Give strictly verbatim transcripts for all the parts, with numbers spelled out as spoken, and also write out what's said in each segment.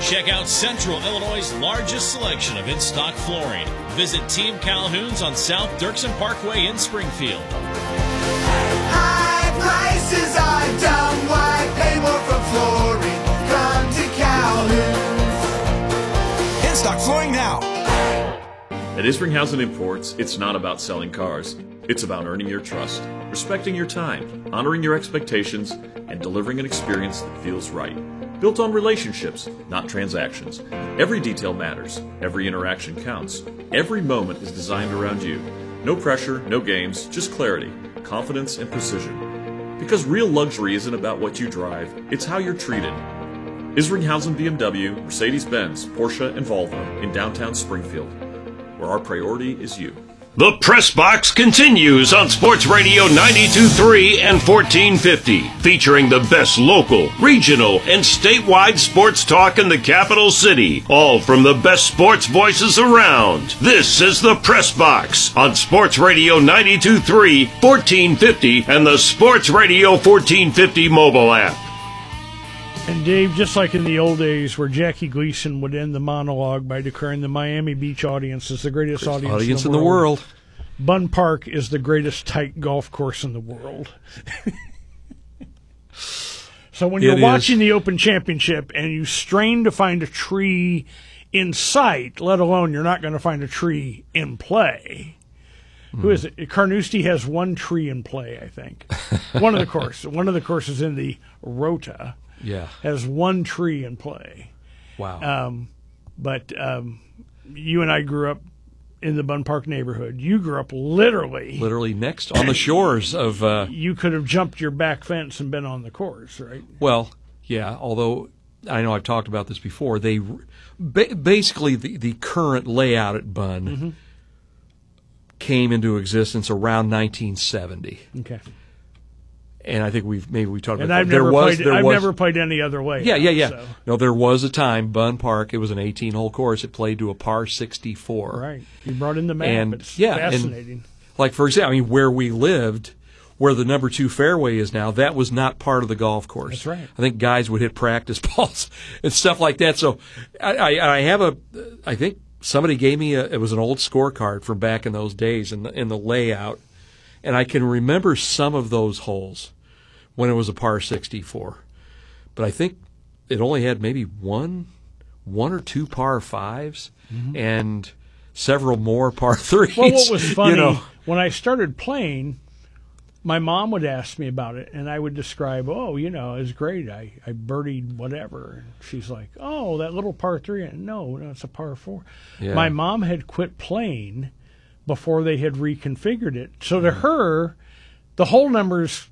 Check out Central Illinois' largest selection of in-stock flooring. Visit Team Calhoun's on South Dirksen Parkway in Springfield. High prices are dumb. Why pay more for flooring? Come to Calhoun's. In-stock flooring now. At Isringhausen Imports, it's not about selling cars. It's about earning your trust, respecting your time, honoring your expectations, and delivering an experience that feels right. Built on relationships, not transactions. Every detail matters. Every interaction counts. Every moment is designed around you. No pressure, no games, just clarity, confidence, and precision. Because real luxury isn't about what you drive, it's how you're treated. Isringhausen B M W, Mercedes-Benz, Porsche, and Volvo in downtown Springfield, where our priority is you. The Press Box continues on Sports Radio ninety-two point three and fourteen fifty, featuring the best local, regional, and statewide sports talk in the capital city, all from the best sports voices around. This is the Press Box on Sports Radio ninety-two point three, fourteen fifty, and the Sports Radio fourteen fifty mobile app. And Dave, just like in the old days where Jackie Gleason would end the monologue by declaring the Miami Beach audience is the greatest, greatest audience, audience in, the, the, world. in the world. Bunn Park is the greatest tight golf course in the world. So when you're it watching is. the Open Championship and you strain to find a tree in sight, let alone you're not going to find a tree in play. Mm. Who is it? Carnoustie has one tree in play, I think. One of the courses. One of the courses in the Rota. Yeah, has one tree in play. Wow. Um, but um, you and I grew up in the Bunn Park neighborhood. You grew up literally. Literally next on the shores of. Uh, you could have jumped your back fence and been on the course, right? Well, yeah, although I know I've talked about this before. They ba- Basically, the, the current layout at Bunn mm-hmm. came into existence around nineteen seventy. Okay. And I think we've maybe we talked and about I've that. Never there was, played, there I've was, never played any other way. Yeah, yeah, yeah. So. No, there was a time, Bunn Park, it was an eighteen-hole course. It played to a par sixty-four. Right. You brought in the map. And, it's yeah, fascinating. And, like, for example, I mean, where we lived, where the number two fairway is now, that was not part of the golf course. That's right. I think guys would hit practice balls and stuff like that. So I, I, I have a, I think somebody gave me a, it was an old scorecard from back in those days in the, in the layout, and I can remember some of those holes when it was a par sixty-four. But I think it only had maybe one one or two par fives mm-hmm. and several more par threes. Well, what was funny, you know, when I started playing, my mom would ask me about it, and I would describe, oh, you know, it was great. I, I birdied whatever. And she's like, oh, that little par three. No, no, it's a par four. Yeah. My mom had quit playing before they had reconfigured it. So to her, the hole numbers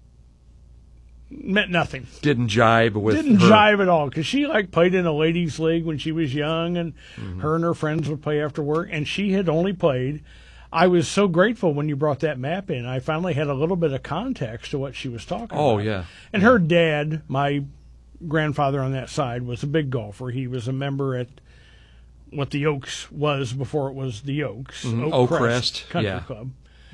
meant nothing. Didn't jibe with Didn't her. jive at all, because she like played in a ladies' league when she was young, and mm-hmm. her and her friends would play after work, and she had only played. I was so grateful when you brought that map in. I finally had a little bit of context to what she was talking oh, about. Oh, yeah. And her dad, my grandfather on that side, was a big golfer. He was a member at what the Oaks was before it was the Oaks, mm-hmm. Oak, Oak Crest, Crest Country yeah. Club.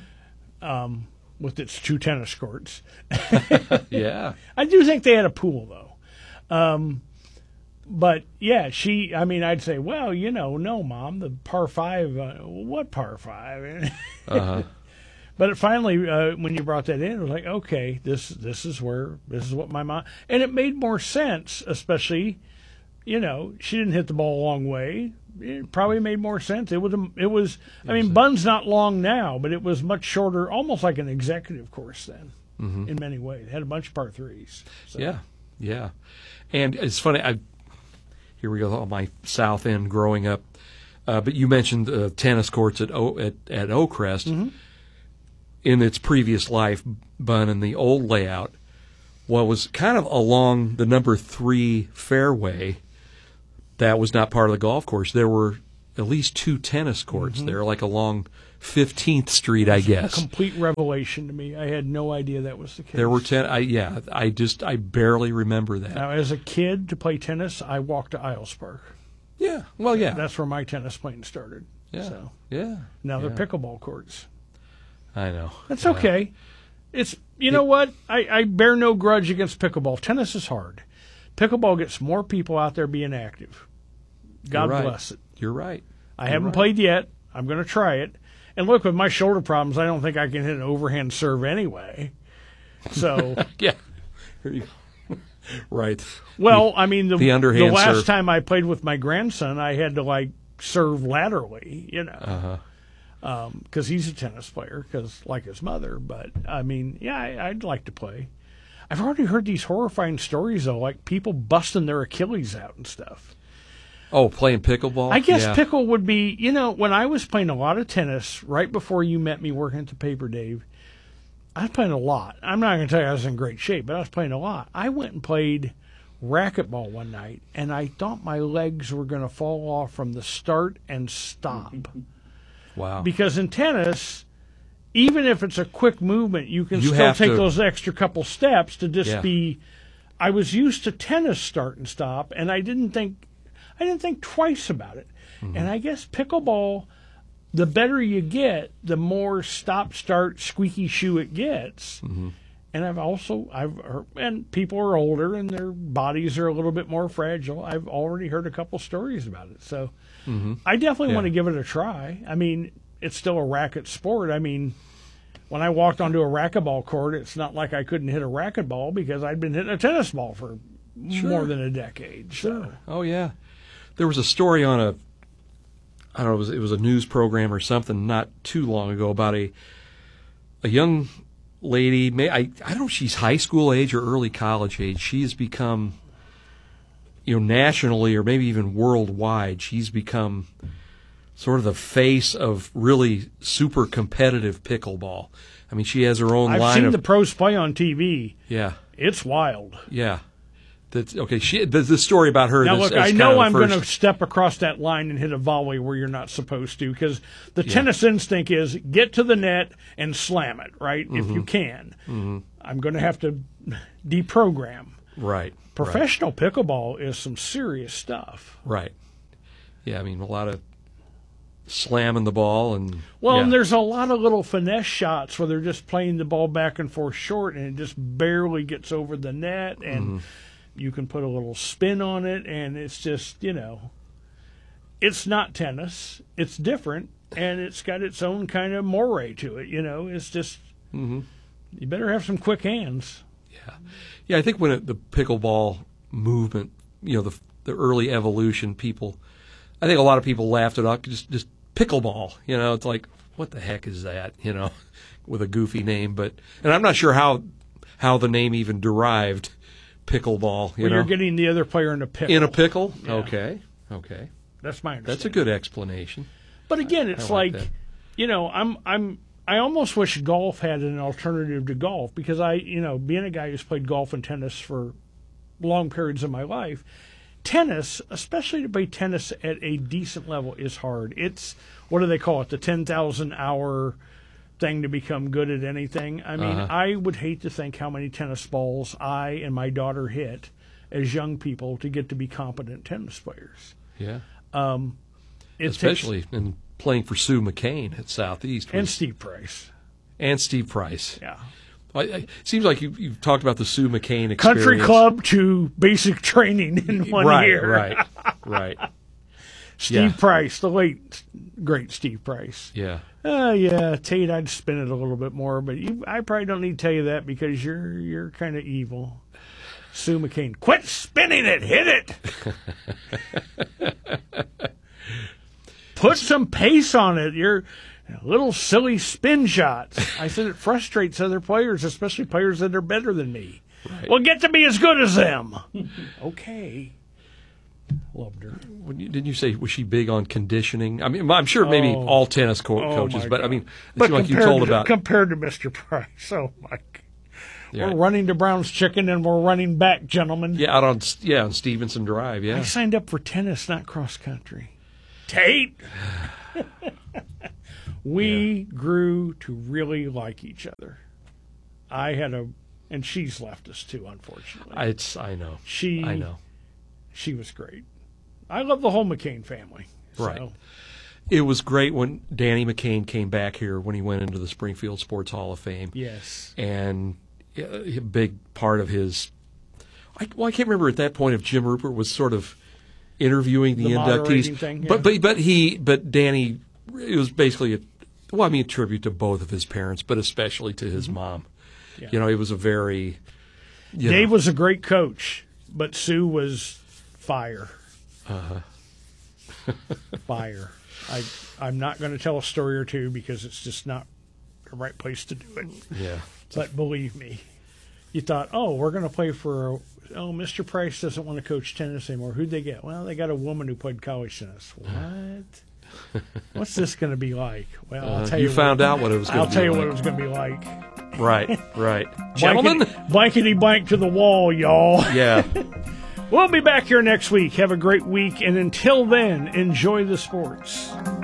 Um with its two tennis courts. Yeah. I do think they had a pool, though. Um, but, yeah, she, I mean, I'd say, well, you know, no, Mom, the par five, uh, what par five? uh-huh. But it finally, uh, when you brought that in, it was like, okay, this this is where, this is what my mom, and it made more sense, especially, you know, she didn't hit the ball a long way. It probably made more sense. It was, it was. I mean, Bunn's not long now, but it was much shorter, almost like an executive course then, mm-hmm. in many ways. It had a bunch of par threes. So. Yeah, yeah. And it's funny, I, here we go on my south end growing up, uh, but you mentioned uh, tennis courts at, o, at, at Oak Crest. Mm-hmm. In its previous life, Bunn, in the old layout, what was kind of along the number three fairway, that was not part of the golf course. There were at least two tennis courts mm-hmm. there, like along fifteenth Street, I guess. A complete revelation to me. I had no idea that was the case. There were ten. I, yeah, I just I barely remember that. Now, as a kid, to play tennis, I walked to Isles Park. Yeah, well, yeah. That's where my tennis playing started. Yeah, so. yeah. Now yeah. they're pickleball courts. I know. That's okay. It's you know what? I, I bear no grudge against pickleball. Tennis is hard. Pickleball gets more people out there being active. God You're right. bless it. You're right. I You're haven't right. played yet. I'm going to try it. And look, with my shoulder problems, I don't think I can hit an overhand serve anyway. So, Yeah. Here you go. Right. well, I mean, the, the underhand the last serve. time I played with my grandson, I had to like serve laterally, you know, Uh-huh. because he's a tennis player, because like his mother. But I mean, yeah, I, I'd like to play. I've already heard these horrifying stories though, like people busting their Achilles out and stuff. Oh, playing pickleball? I guess yeah. pickle would be, you know, when I was playing a lot of tennis right before you met me working at the paper, Dave, I was playing a lot. I'm not going to tell you I was in great shape, but I was playing a lot. I went and played racquetball one night, and I thought my legs were going to fall off from the start and stop. Wow. Because in tennis, even if it's a quick movement, you can You still have take to- those extra couple steps to just Yeah. be. I was used to tennis start and stop, and I didn't think, I didn't think twice about it. Mm-hmm. And I guess pickleball, the better you get, the more stop start squeaky shoe it gets. Mm-hmm. And I've also I've heard, and people are older and their bodies are a little bit more fragile. I've already heard a couple stories about it, so I definitely Yeah. want to give it a try. I mean, it's still a racket sport. I mean, when I walked onto a racquetball court, it's not like I couldn't hit a racquetball because I'd been hitting a tennis ball for more than a decade. So. Oh, yeah. There was a story on a, I don't know, it was, it was a news program or something not too long ago about a a young lady, may, I, I don't know if she's high school age or early college age. She has become, you know, nationally or maybe even worldwide, she's become sort of the face of really super competitive pickleball. I mean, she has her own I've line seen of, the pros play on T V. yeah, It's wild. yeah. That's okay. She the, the story about her. Now, this, look, as I kind know of the I'm going to first- step across that line and hit a volley where you're not supposed to, because the tennis instinct is get to the net and slam it, right? If Mm-hmm. you can. I'm going to have to deprogram. right, Professional pickleball is some serious stuff. right. Yeah, I mean a lot of slamming the ball and Well, yeah. and there's a lot of little finesse shots where they're just playing the ball back and forth short, and it just barely gets over the net, and Mm-hmm. you can put a little spin on it, and it's just, you know, it's not tennis. It's different, and it's got its own kind of moray to it, you know. It's just, Mm-hmm. you better have some quick hands. yeah, yeah. I think when it, the pickleball movement, you know, the the early evolution, people, I think a lot of people laughed it up. Just just pickleball, you know, it's like what the heck is that, you know, with a goofy name. But and I'm not sure how how the name even derived. Pickleball, you Where know, you're getting the other player in a pickle. in a pickle. Yeah. Okay, okay, That's my understanding. that's a good explanation. But again, it's I like like, that. you know, I'm I'm I almost wish golf had an alternative to golf, because I, you know, being a guy who's played golf and tennis for long periods of my life, tennis, especially to play tennis at a decent level, is hard. It's, what do they call it, the ten thousand hour thing to become good at anything. I mean, Uh-huh. I would hate to think how many tennis balls I and my daughter hit as young people to get to be competent tennis players. Yeah, It takes- especially in playing for Sue McCain at Southeast and was- Steve Price. and Steve Price. Yeah. I, I, it seems like you, you've talked about the Sue McCain experience. Country club to basic training in one right, year. right, right. Steve Yeah. Price, the late great Steve Price. Yeah, Uh, yeah, Tate, I'd spin it a little bit more, but you, I probably don't need to tell you that because you're you're kind of evil. Sue McCain, quit spinning it, hit it. Put some pace on it. You're little silly spin shots. I said it frustrates other players, especially players that are better than me. Right. Well, get to be as good as them. Okay. Loved her. When you, didn't you say was she big on conditioning? I mean, I'm sure maybe Oh. all tennis co- Oh, coaches, my but I God. mean, it But seemed like you compared told to, about. compared to Mister Price, oh my! Yeah. We're running to Brown's Chicken and we're running back, gentlemen. Yeah, out on yeah on Stevenson Drive. I Yeah, signed up for tennis, not cross country. Tate. We grew to really like each other. I had a, and she's left us too, unfortunately. I, it's I know. she, I know. she was great. I love the whole McCain family. Right. So, It was great when Danny McCain came back here when he went into the Springfield Sports Hall of Fame. yes. And uh, a big part of his, I, well, I can't remember at that point if Jim Rupert was sort of interviewing the, The moderating inductees. thing, yeah. But but but he but Danny, it was basically a well, I mean, a tribute to both of his parents, but especially to his mom. Yeah. You know, it was a very. You Dave know, was a great coach, but Sue was fire. Uh-huh. Fire. I I'm not going to tell a story or two because it's just not the right place to do it. yeah. But believe me, you thought, oh, we're going to play for. Oh, Mister Price doesn't want to coach tennis anymore. Who'd they get? Well, they got a woman who played college tennis. What? What's this going to be like? Well, I'll Uh, tell you you. found what, out what it was going I'll to be tell you like. what it was going to be like. Right, right. Gentlemen? Blankety, blankety blank to the wall, y'all. Yeah. We'll be back here next week. Have a great week, and until then, enjoy the sports.